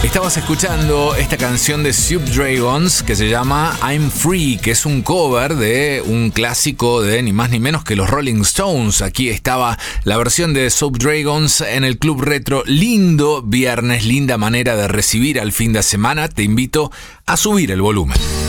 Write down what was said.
Estabas escuchando esta canción de Soup Dragons que se llama I'm Free, que es un cover de un clásico de ni más ni menos que los Rolling Stones. Aquí estaba la versión de Soup Dragons en el Club Retro. Lindo viernes, linda manera de recibir al fin de semana. Te invito a subir el volumen.